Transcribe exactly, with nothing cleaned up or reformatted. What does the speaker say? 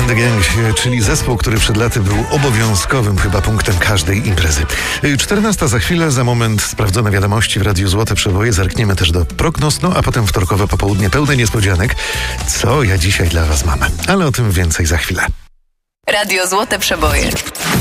and the Gang, czyli zespół, który przed laty był obowiązkowym chyba punktem każdej imprezy. czternasta za chwilę, za moment sprawdzone wiadomości w Radiu Złote Przeboje. Zerkniemy też do prognoz, no a potem wtorkowe popołudnie pełne niespodzianek. Co ja dzisiaj dla was mam? Ale o tym więcej za chwilę. Radio Złote Przeboje.